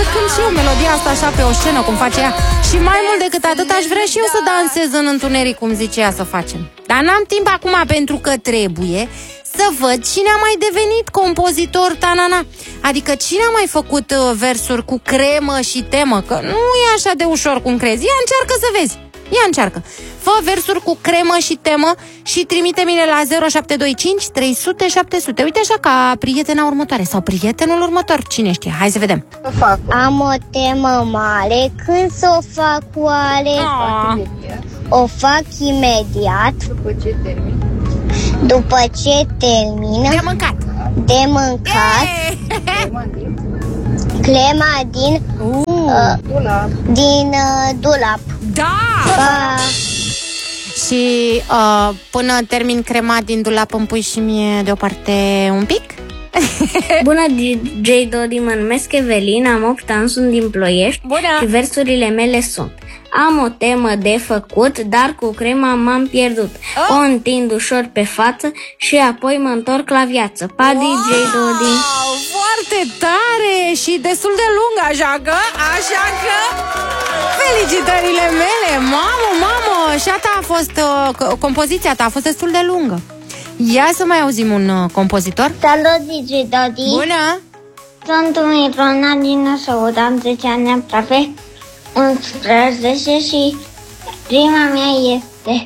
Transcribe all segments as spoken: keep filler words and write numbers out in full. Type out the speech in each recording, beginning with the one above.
cânt și eu melodia asta așa pe o scenă, cum face ea. Și mai mult decât atât, aș vrea și eu să dansez în întuneric, cum zice ea să facem. Dar n-am timp acum pentru că trebuie să văd cine a mai devenit compozitor tanana. Adică cine a mai făcut uh, versuri cu cremă și temă. Că nu e așa de ușor cum crezi. Ia încearcă să vezi. Ia încearcă. Fă versuri cu cremă și temă și trimite-mi la zero șapte doi cinci trei sute șapte sute. Uite așa, ca prietena următoare sau prietenul următor, cine știe. Hai să vedem. Am o temă mare, când să o fac oare? Ah. O fac imediat. După ce termin. După ce termin. De mâncat. De mâncat. Clema din Uh. uh, Din uh, dulap. Da! Pa. Și uh, până termin crema din dulap îmi pui și mie deoparte un pic? Bună, D J Dodi, mă numesc Evelin, am opt ani, sunt din Ploiești. Bună! Și versurile mele sunt: am o temă de făcut, dar cu crema m-am pierdut. Oh! O întind ușor pe față și apoi mă întorc la viață. Pa, wow! D J Dodi! Foarte tare și destul de lung, așa că, așa că felicitările mele! Mamă, mamă! Și a ta a fost, uh, compoziția ta a fost destul de lungă. Ia să mai auzim un uh, compozitor. Salut, D J Dodi. Bună! Sunt Mirona din Năsăud, am zece ani aproape, unsprezece și prima mea este: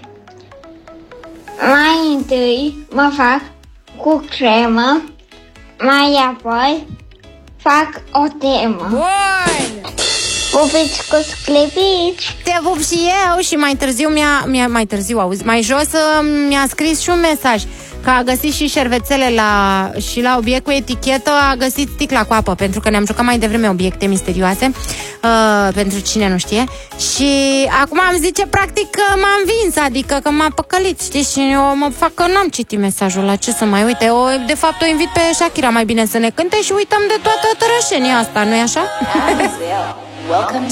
mai întâi mă fac cu cremă, mai apoi fac o temă. Bun! Pupici cu sclipici. Te pup și eu. Și mai târziu mi-a, mi-a mai târziu, auzi, mai jos mi-a scris și un mesaj că a găsit și șervețele la, și la obiect cu etichetă a găsit sticla cu apă, pentru că ne-am jucat mai devreme obiecte misterioase, uh, pentru cine nu știe. Și acum am zice practic că m-am vins, adică că m-a păcălit, știi? Și eu mă fac că n-am citit mesajul la ce să mai uite. O, de fapt o invit pe Shakira mai bine să ne cânte și uităm de toată tărășenia asta, nu-i așa? Welcome